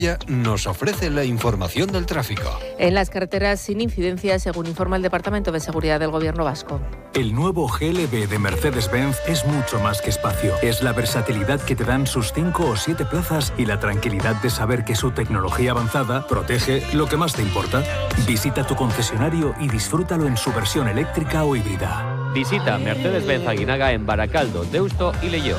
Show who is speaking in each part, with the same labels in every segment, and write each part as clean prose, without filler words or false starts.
Speaker 1: Nos ofrece la información del tráfico.
Speaker 2: En las carreteras sin incidencias, según informa el Departamento de Seguridad del Gobierno vasco.
Speaker 3: El nuevo GLB de Mercedes-Benz es mucho más que espacio. Es la versatilidad que te dan sus 5 o 7 plazas y la tranquilidad de saber que su tecnología avanzada protege lo que más te importa. Visita tu concesionario y disfrútalo en su versión eléctrica o híbrida.
Speaker 4: Visita Mercedes-Benz Aguinaga en Barakaldo, Deusto y Leioa.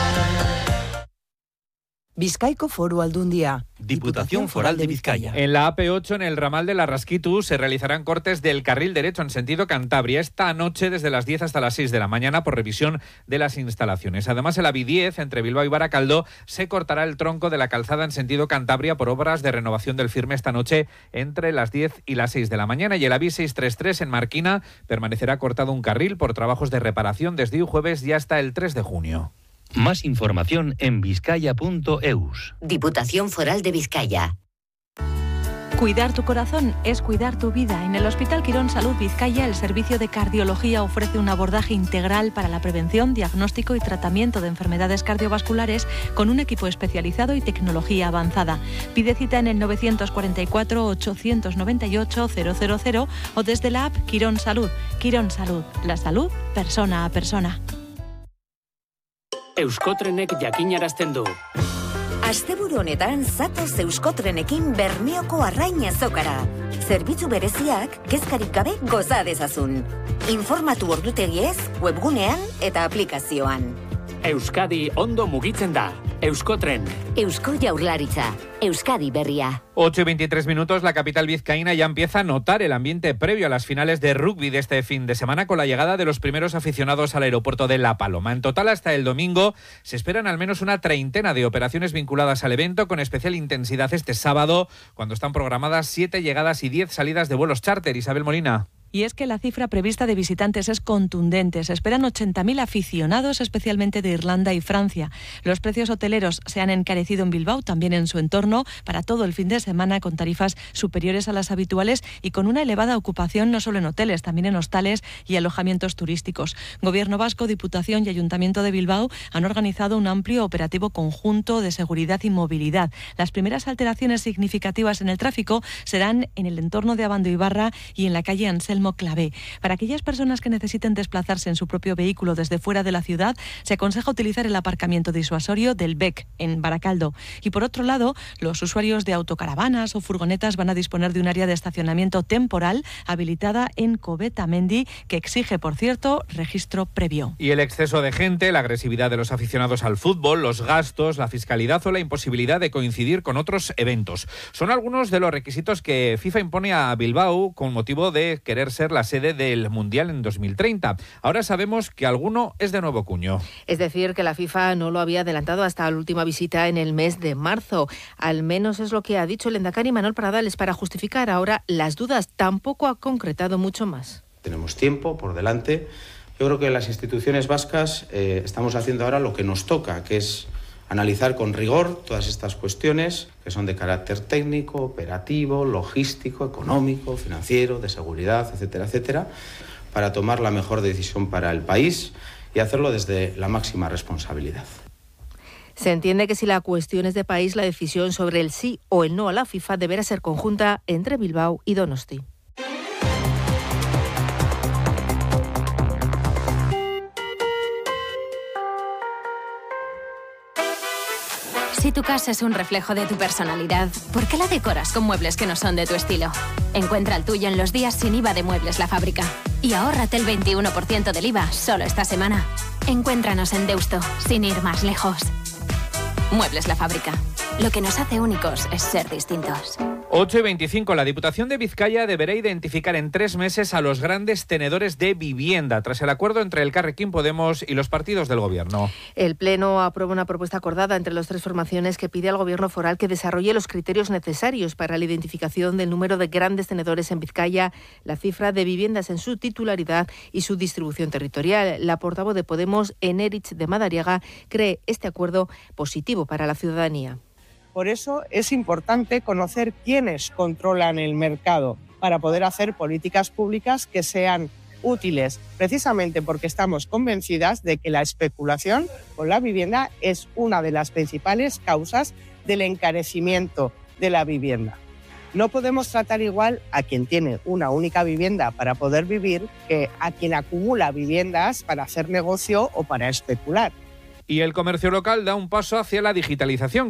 Speaker 5: Bizkaiko Foru Aldundia.
Speaker 6: Diputación Foral de Vizcaya.
Speaker 7: En la AP8, en el ramal de Larraskitu, se realizarán cortes del carril derecho en sentido Cantabria esta noche desde las 10 hasta las 6 de la mañana por revisión de las instalaciones. Además, en la B10, entre Bilbao y Baracaldo, se cortará el tronco de la calzada en sentido Cantabria por obras de renovación del firme esta noche entre las 10 y las 6 de la mañana. Y en la B633, en Marquina, permanecerá cortado un carril por trabajos de reparación desde hoy jueves y hasta el 3 de junio.
Speaker 6: Más información en vizcaya.eus.
Speaker 8: Diputación Foral de Vizcaya.
Speaker 9: Cuidar tu corazón es cuidar tu vida. En el Hospital Quirón Salud Vizcaya, el servicio de cardiología ofrece un abordaje integral para la prevención, diagnóstico y tratamiento de enfermedades cardiovasculares con un equipo especializado y tecnología avanzada. Pide cita en el 944-898-000 o desde la app Quirón Salud. Quirón Salud, la salud persona a persona.
Speaker 10: Euskotrenek jakinarazten du.
Speaker 8: Asteburu honetan zatoz Euskotrenekin Bermeoko Arrain azokara. Zerbitzu bereziak kezkarik gabe goza dezazun. Informatu ordutegiez, webgunean eta aplikazioan.
Speaker 10: Euskadi ondo mugitzen da. Euskotren.
Speaker 8: Eusko Jaurlaritza. Euskadi berria.
Speaker 7: 8:23, la capital vizcaína ya empieza a notar el ambiente previo a las finales de rugby de este fin de semana con la llegada de los primeros aficionados al aeropuerto de La Paloma. En total, hasta el domingo, se esperan al menos una treintena de operaciones vinculadas al evento, con especial intensidad este sábado, cuando están programadas 7 llegadas y 10 salidas de vuelos charter. Isabel Molina.
Speaker 9: Y es que la cifra prevista de visitantes es contundente. Se esperan 80.000 aficionados, especialmente de Irlanda y Francia. Los precios hoteleros se han encarecido en Bilbao, también en su entorno, para todo el fin de semana, con tarifas superiores a las habituales y con una elevada ocupación no solo en hoteles, también en hostales y alojamientos turísticos. Gobierno vasco, Diputación y Ayuntamiento de Bilbao han organizado un amplio operativo conjunto de seguridad y movilidad. Las primeras alteraciones significativas en el tráfico serán en el entorno de Abando y Barra y en la calle Anselmo Clavé. Para aquellas personas que necesiten desplazarse en su propio vehículo desde fuera de la ciudad, se aconseja utilizar el aparcamiento disuasorio del BEC en Baracaldo. Y por otro lado, los usuarios de autocaravanas o furgonetas van a disponer de un área de estacionamiento temporal habilitada en Cobetamendi, que exige, por cierto, registro previo.
Speaker 7: Y el exceso de gente, la agresividad de los aficionados al fútbol, los gastos, la fiscalidad o la imposibilidad de coincidir con otros eventos son algunos de los requisitos que FIFA impone a Bilbao con motivo de querer ser la sede del Mundial en 2030. Ahora sabemos que alguno es de nuevo cuño.
Speaker 2: Es decir, que la FIFA no lo había adelantado hasta la última visita en el mes de marzo. Al menos es lo que ha dicho el lehendakari Manuel Pradales para justificar ahora las dudas. Tampoco ha concretado mucho más.
Speaker 11: Tenemos tiempo por delante. Yo creo que las instituciones vascas estamos haciendo ahora lo que nos toca, que es analizar con rigor todas estas cuestiones que son de carácter técnico, operativo, logístico, económico, financiero, de seguridad, etcétera, etcétera, para tomar la mejor decisión para el país y hacerlo desde la máxima responsabilidad.
Speaker 2: Se entiende que si la cuestión es de país, la decisión sobre el sí o el no a la FIFA deberá ser conjunta entre Bilbao y Donosti.
Speaker 12: Si tu casa es un reflejo de tu personalidad, ¿por qué la decoras con muebles que no son de tu estilo? Encuentra el tuyo en los días sin IVA de Muebles La Fábrica. Y ahórrate el 21% del IVA solo esta semana. Encuéntranos en Deusto, sin ir más lejos. Muebles La Fábrica. Lo que nos hace únicos es ser distintos.
Speaker 7: 8:25. La Diputación de Vizcaya deberá identificar en 3 meses a los grandes tenedores de vivienda, tras el acuerdo entre Elkarrekin Podemos y los partidos del Gobierno.
Speaker 2: El Pleno aprueba una propuesta acordada entre las 3 formaciones que pide al Gobierno foral que desarrolle los criterios necesarios para la identificación del número de grandes tenedores en Vizcaya, la cifra de viviendas en su titularidad y su distribución territorial. La portavoz de Podemos, Eneritz de Madariaga, cree este acuerdo positivo para la ciudadanía.
Speaker 13: Por eso es importante conocer quiénes controlan el mercado para poder hacer políticas públicas que sean útiles, precisamente porque estamos convencidas de que la especulación con la vivienda es una de las principales causas del encarecimiento de la vivienda. No podemos tratar igual a quien tiene una única vivienda para poder vivir que a quien acumula viviendas para hacer negocio o para especular.
Speaker 7: Y el comercio local da un paso hacia la digitalización.